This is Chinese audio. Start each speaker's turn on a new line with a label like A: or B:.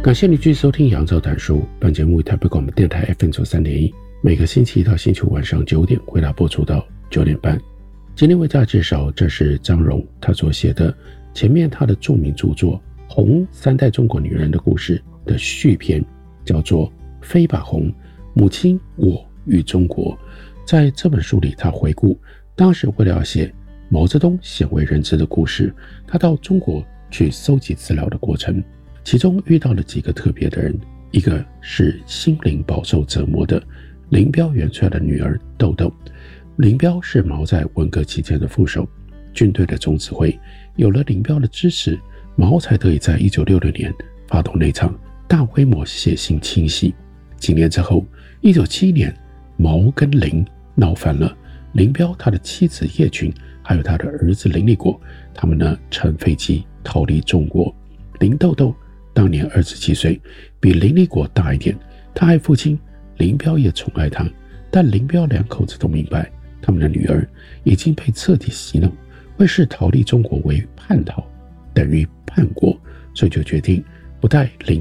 A: 感谢你继续收听杨照谈书，本节目台北广播电台 FM93.1，每个星期一到星期五晚上9点为大家播出到9点半。今天为大家介绍，这是张荣他所写的前面他的著名著作《红三代中国女人的故事》的续篇，叫做《飞吧红：母亲、我与中国》。在这本书里，他回顾当时为了要写毛泽东鲜为人知的故事，他到中国去搜集资料的过程，其中遇到了几个特别的人，一个是心灵饱受折磨的林彪元帅的女儿豆豆。林彪是毛在文革期间的副手，军队的总指挥，有了林彪的支持，毛才得以在1966年发动那场大规模血腥清洗。几年之后，1971年，毛跟林闹翻了，林彪他的妻子叶群还有他的儿子林立果，他们呢乘飞机逃离中国。林豆豆当年27岁，比林立果大一点，他爱父亲，林彪也宠爱他，但林彪两口子都明白，他们的女儿已经被彻底洗脑，会视逃离中国为叛逃，等于叛国，所以就决定不带林